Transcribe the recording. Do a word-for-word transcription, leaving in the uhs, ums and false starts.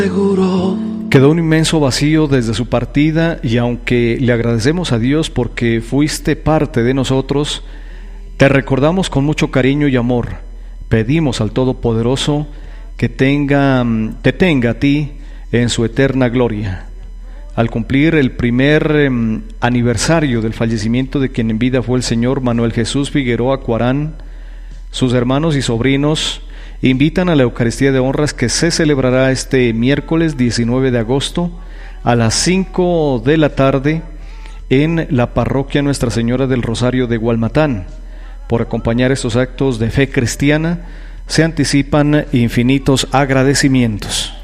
Quedó un inmenso vacío desde su partida, y aunque le agradecemos a Dios porque fuiste parte de nosotros, te recordamos con mucho cariño y amor. Pedimos al Todopoderoso que tenga, te tenga a ti en su eterna gloria. Al cumplir el primer eh, aniversario del fallecimiento de quien en vida fue el señor Manuel Jesús Figueroa Cuarán, sus hermanos y sobrinos invitan a la Eucaristía de Honras, que se celebrará este miércoles diecinueve de agosto a las cinco de la tarde en la parroquia Nuestra Señora del Rosario de Gualmatán. Por acompañar estos actos de fe cristiana se anticipan infinitos agradecimientos.